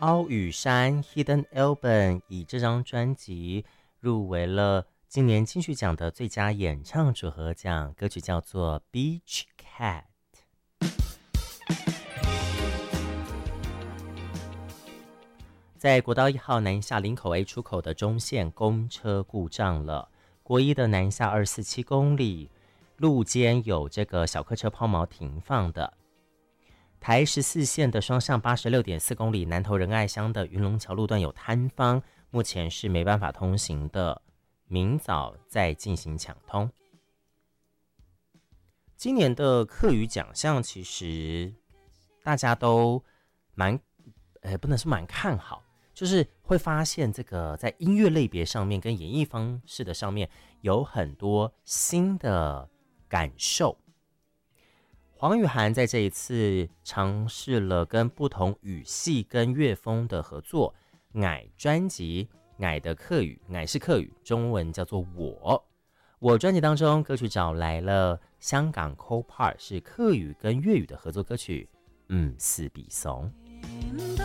凹羽山 Hidden Album 以这张专辑入围了今年金曲奖的最佳演唱组合奖，歌曲叫做 Beach Cat。在国道1号南下林口 A 出口的中线公车故障了，国一的南下247公里，路肩有这个小客车抛锚停放的。台14线的双向86.4公里南投仁爱乡的云龙桥路段有坍方，目前是没办法通行的，明早再进行抢通。今年的客语奖项其实大家都不能是蛮看好，就是会发现这个在音乐类别上面跟演绎方式的上面有很多新的感受。黄宇涵在这一次尝试了跟不同语系跟乐风的合作，矮专辑，矮的客语，矮是客语，中文叫做我专辑当中歌曲找来了香港 Co-Part 是客语跟粤语的合作歌曲，四比怂。